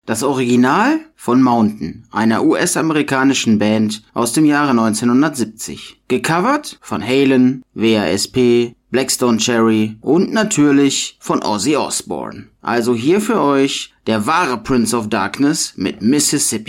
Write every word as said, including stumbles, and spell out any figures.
Das Original von Mountain, einer U S-amerikanischen Band aus dem Jahre neunzehnhundertsiebzig. Gecovert von Halen, W A S P, Black Stone Cherry und natürlich von Ozzy Osbourne. Also hier für euch der wahre Prince of Darkness mit Mississippi.